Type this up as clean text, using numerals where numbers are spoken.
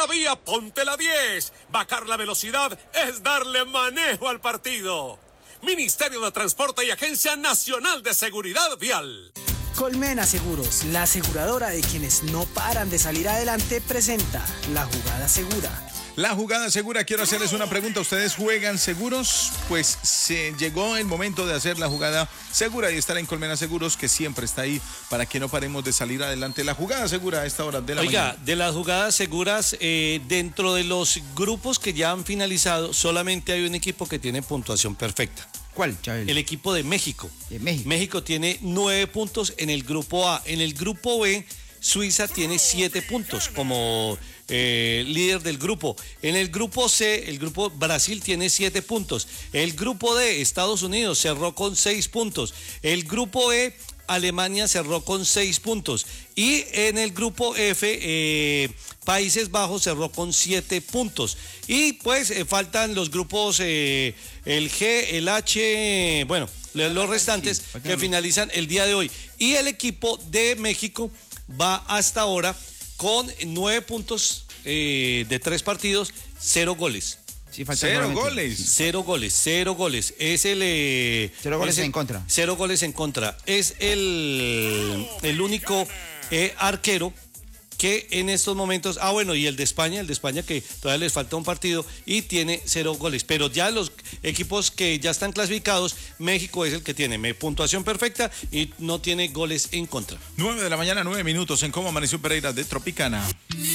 Vía ponte la 10. Bajar la velocidad es darle manejo al partido. Ministerio de Transporte y Agencia Nacional de Seguridad Vial. Colmena Seguros, la aseguradora de quienes no paran de salir adelante, presenta La Jugada Segura. La Jugada Segura, quiero hacerles una pregunta. ¿Ustedes juegan seguros? Pues se llegó el momento de hacer la Jugada Segura y estar en Colmena Seguros, que siempre está ahí para que no paremos de salir adelante. La Jugada Segura a esta hora de la mañana. Oiga, de las jugadas seguras, dentro de los grupos que ya han finalizado, solamente hay un equipo que tiene puntuación perfecta. ¿Cuál, Chabel? El equipo de México. De México. México tiene 9 puntos en el grupo A. En el grupo B, Suiza tiene 7 puntos como líder del grupo. En el grupo C, el grupo Brasil tiene 7 puntos. El grupo D, Estados Unidos, cerró con 6 puntos. El grupo E, Alemania cerró con 6 puntos. Y en el grupo F, Países Bajos cerró con 7 puntos. Y pues faltan los grupos, el G, el H, bueno, los restantes que finalizan el día de hoy. Y el equipo de México va hasta ahora con 9 puntos de 3 partidos, 0 goles. Sí, 0 goles. 0 goles, 0 goles. Es el... 0 goles en contra. 0 goles en contra. Es el único arquero que en estos momentos... bueno, y el de España que todavía les falta un partido y tiene 0 goles. Pero ya los equipos que ya están clasificados, México es el que tiene puntuación perfecta y no tiene goles en contra. 9 de la mañana, 9 minutos en Cómo Amaneció Pereira de Tropicana.